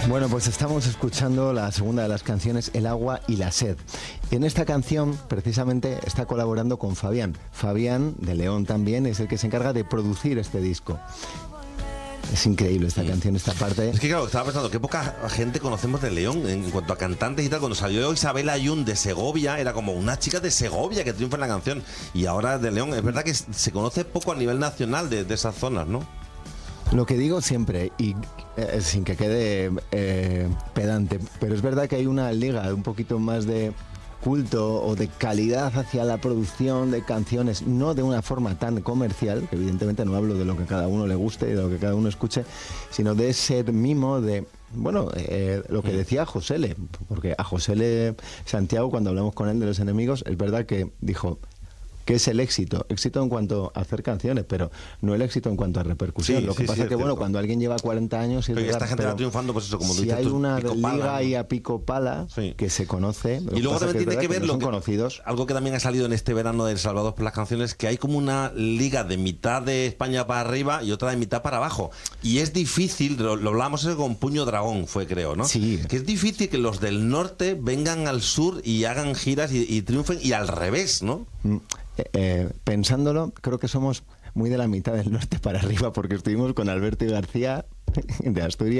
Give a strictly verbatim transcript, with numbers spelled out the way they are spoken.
Bueno, pues estamos escuchando la segunda de las canciones, El agua y la sed. Y en esta canción, precisamente, está colaborando con Fabián. Fabián, de León también, es el que se encarga de producir este disco. Es increíble esta canción, esta parte. Es que claro, estaba pensando, qué poca gente conocemos de León en cuanto a cantantes y tal. Cuando salió Isabel Ayun de Segovia, era como una chica de Segovia que triunfa en la canción. Y ahora de León, es verdad que se conoce poco a nivel nacional de, de esas zonas, ¿no? Lo que digo siempre, y eh, sin que quede eh, pedante, pero es verdad que hay una liga un poquito más de culto o de calidad hacia la producción de canciones, no de una forma tan comercial, que evidentemente no hablo de lo que cada uno le guste y de lo que cada uno escuche, sino de ese mimo de, bueno, eh, lo que decía Josele, porque a Josele Santiago, cuando hablamos con él de Los Enemigos, es verdad que dijo que es el éxito, éxito en cuanto a hacer canciones, pero no el éxito en cuanto a repercusión. Sí, lo que sí, pasa sí, es que, es bueno, cierto. cuando alguien lleva cuarenta años... Pero verdad, esta gente pero va triunfando, pues eso, como si dices hay tú, una pico liga pala, ¿no? ahí a pico pala, Sí. que se conoce. Lo Y luego pasa también es tiene que verdad ver no lo son que, conocidos. algo que también ha salido en este verano de Salvados por las Canciones, que hay como una liga de mitad de España para arriba y otra de mitad para abajo. Y es difícil, lo, lo hablábamos eso con Puño Dragón, fue creo, ¿no? Sí. Que es difícil que los del norte vengan al sur y hagan giras y, y triunfen, y al revés, ¿no? Mm, eh, eh, pensándolo, creo que somos muy de la mitad del norte para arriba, porque estuvimos con Alberto y García de Asturias.